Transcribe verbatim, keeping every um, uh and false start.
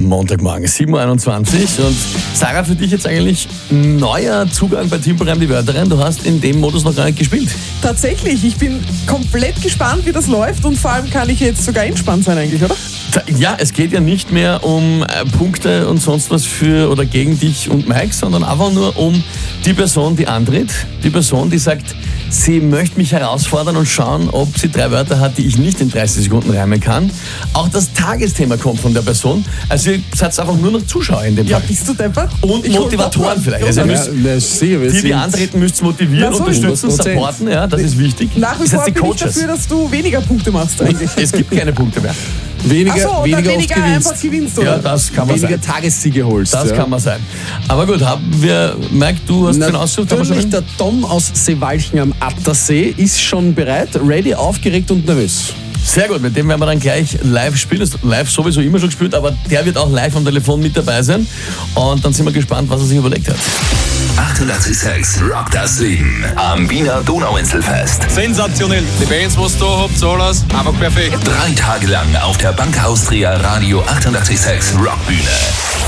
Montagmorgen, sieben Uhr einundzwanzig. Und Sarah, für dich jetzt eigentlich neuer Zugang bei Timpel reimt die Wörter rein. Du hast in dem Modus noch gar nicht gespielt. Tatsächlich, ich bin komplett gespannt, wie das läuft und vor allem kann ich jetzt sogar entspannt sein eigentlich, oder? Ja, es geht ja nicht mehr um äh, Punkte und sonst was für oder gegen dich und Mike, sondern einfach nur um die Person, die antritt. Die Person, die sagt, sie möchte mich herausfordern und schauen, ob sie drei Wörter hat, die ich nicht in dreißig Sekunden reimen kann. Auch das Tagesthema kommt von der Person. Also ihr seid einfach nur noch Zuschauer in dem Ja, Fall. bist du deppert? Und Ich Motivatoren vielleicht. Also ihr müsst, Ja, sicher, wir die, die sind- antreten, müsst motivieren, Na so, unterstützen, hundert Prozent. supporten. Ja, das ist wichtig. Nach wie Das vor heißt, die bin ich Coaches. dafür, dass du weniger Punkte machst eigentlich. Es gibt keine Punkte mehr. Weniger, Ach so, und weniger, dann weniger oft einfach gewinnst. gewinnst, Ja, oder? das kann man Weniger sein. Tagessiege holst. Das ja. kann man sein. Aber gut, haben wir, Mike, du hast den Ausdruck. Natürlich, der Tom aus Seewalchen am Attersee ist schon bereit, ready, aufgeregt und nervös. Sehr gut, mit dem werden wir dann gleich live spielen. Das ist live sowieso immer schon gespielt, aber der wird auch live am Telefon mit dabei sein. Und dann sind wir gespannt, was er sich überlegt hat. achtundachtzig Komma sechs Rock das Leben am Wiener Donauinselfest. Sensationell. Die Bands, was ihr da habt, alles einfach perfekt. Drei Tage lang auf der Bank Austria Radio achtundachtzig Komma sechs Rockbühne.